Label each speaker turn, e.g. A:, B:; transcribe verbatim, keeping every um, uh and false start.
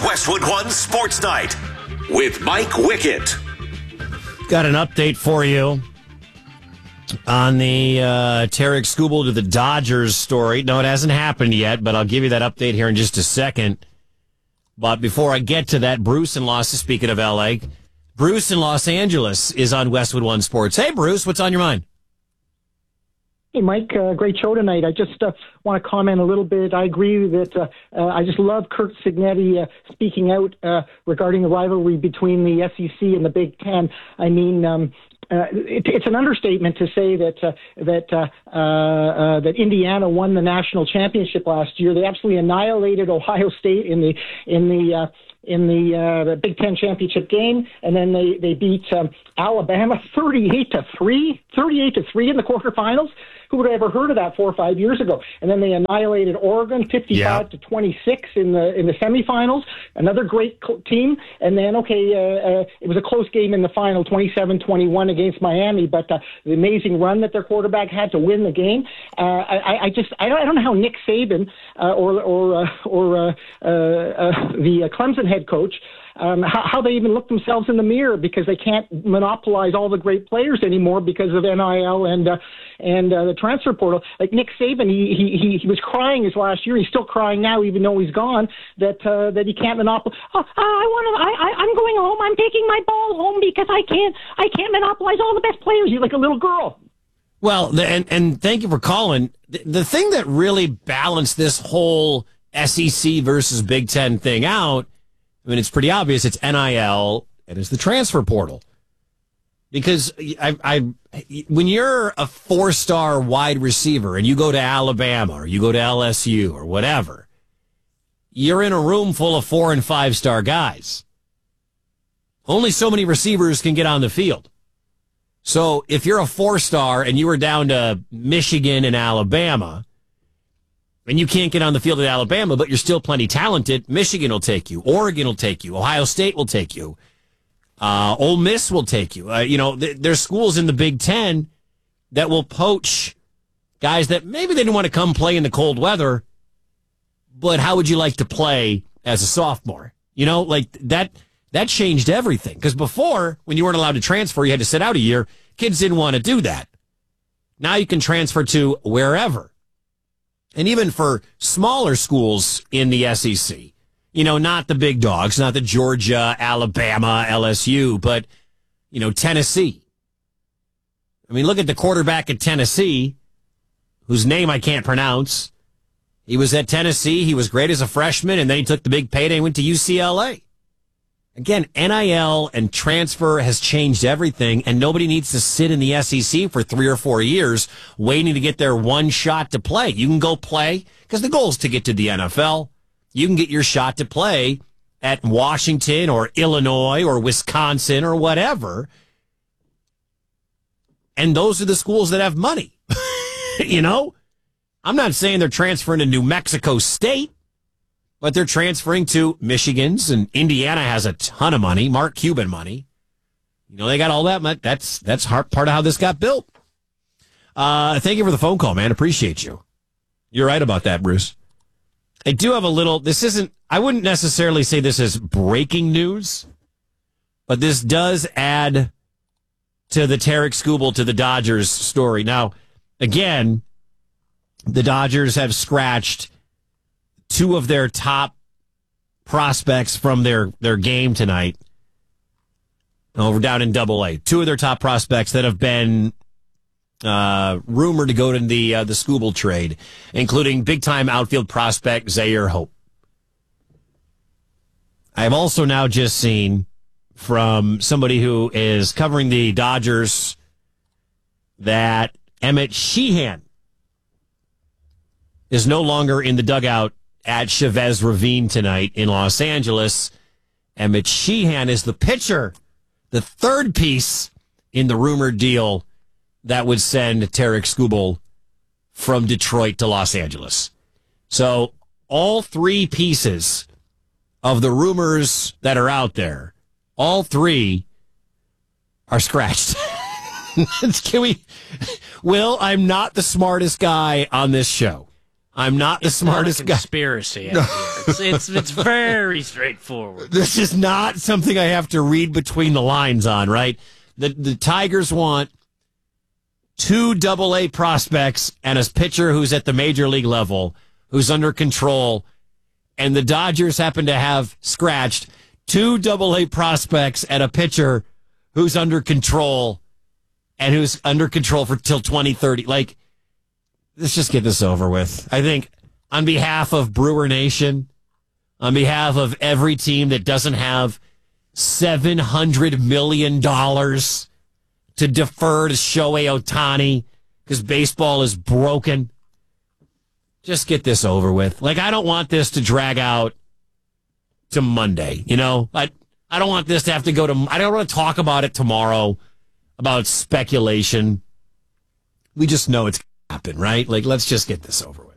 A: Westwood One Sports Night with Mike Wickett.
B: Got an update for you on the uh, Tarek Skubal to the Dodgers story. No, it hasn't happened yet, but I'll give you that update here in just a second. But before I get to that, Bruce in Los, speaking of L A, Bruce in Los Angeles is on Westwood One Sports. Hey, Bruce, what's on your mind?
C: Hey, Mike, uh, great show tonight. I just uh, want to comment a little bit. I agree that uh, uh, I just love Curt Cignetti uh, speaking out uh, regarding the rivalry between the S E C and the Big Ten. I mean, um, uh, it, it's an understatement to say that uh, that uh, uh, uh, that Indiana won the national championship last year. They absolutely annihilated Ohio State in the in the uh, in the, uh, the Big Ten championship game, and then they they beat um, Alabama thirty-eight to three, thirty-eight to three in the quarterfinals. Who would have ever heard of that four or five years ago? And then they annihilated Oregon fifty-five to twenty-six in the in the semifinals. Another great cl- team. And then, okay, uh, uh, it was a close game in the final, twenty-seven twenty-one against Miami. But uh, the amazing run that their quarterback had to win the game. Uh, I, I just I don't, I don't know how Nick Saban uh, or or uh, or uh, uh, uh, the Clemson head coach. Um, how, how they even look themselves in the mirror, because they can't monopolize all the great players anymore because of N I L and uh, and uh, the transfer portal. Like Nick Saban, he, he he was crying his last year. He's still crying now, even though he's gone. That uh, that he can't monopolize. Oh, I want to. I, I I'm going home. I'm taking my ball home because I can't. I can't monopolize all the best players. He's like a little girl.
B: Well, the, and and thank you for calling. The, the thing that really balanced this whole S E C versus Big Ten thing out, I mean, it's pretty obvious. It's N I L and it's the transfer portal. Because I, I, when you're a four-star wide receiver and you go to Alabama or you go to L S U or whatever, you're in a room full of four- and five-star guys. Only so many receivers can get on the field. So if you're a four-star and you were down to Michigan and Alabama, and you can't get on the field at Alabama, but you're still plenty talented, Michigan will take you. Oregon will take you. Ohio State will take you. Uh, Ole Miss will take you. Uh, you know, th- there's schools in the Big Ten that will poach guys that maybe they didn't want to come play in the cold weather, but how would you like to play as a sophomore? You know, like that, that changed everything. Because before, when you weren't allowed to transfer, you had to sit out a year. Kids didn't want to do that. Now you can transfer to wherever. And even for smaller schools in the S E C, you know, not the big dogs, not the Georgia, Alabama, L S U, but, you know, Tennessee. I mean, look at the quarterback at Tennessee, whose name I can't pronounce. He was at Tennessee. He was great as a freshman, and then he took the big payday and went to U C L A. Again, N I L and transfer has changed everything, and nobody needs to sit in the S E C for three or four years waiting to get their one shot to play. You can go play, because the goal is to get to the N F L. You can get your shot to play at Washington or Illinois or Wisconsin or whatever. And those are the schools that have money. You know? I'm not saying they're transferring to New Mexico State, but they're transferring to Michigan's, and Indiana has a ton of money, Mark Cuban money. You know, they got all that money. That's that's hard, part of how this got built. Uh, thank you for the phone call, man. Appreciate you. You're right about that, Bruce. I do have a little, this isn't, I wouldn't necessarily say this is breaking news, but this does add to the Tarek Skubal to the Dodgers story. Now, again, the Dodgers have scratched two of their top prospects from their, their game tonight over down in Double A. Two of their top prospects that have been uh, rumored to go to the uh, the Skubal trade, including big-time outfield prospect Zaire Hope. I have also now just seen from somebody who is covering the Dodgers that Emmett Sheehan is no longer in the dugout at Chavez Ravine tonight in Los Angeles. Emmett Sheehan is the pitcher, the third piece in the rumored deal that would send Tarek Skubal from Detroit to Los Angeles. So all three pieces of the rumors that are out there, all three are scratched. Can we? Will, I'm not the smartest guy on this show. I'm not the
D: it's
B: smartest
D: not a
B: guy.
D: conspiracy out here. It's, it's, it's very straightforward.
B: This is not something I have to read between the lines on, right? The the Tigers want two double A prospects and a pitcher who's at the major league level, who's under control, and the Dodgers happen to have scratched two double A prospects and a pitcher who's under control and who's under control for till twenty thirty. Like, let's just get this over with. I think on behalf of Brewer Nation, on behalf of every team that doesn't have seven hundred million dollars to defer to Shohei Ohtani because baseball is broken, just get this over with. Like, I don't want this to drag out to Monday, you know? I, I don't want this to have to go to... I don't want to talk about it tomorrow, about speculation. We just know it's going to happen, right? Like, let's just get this over with.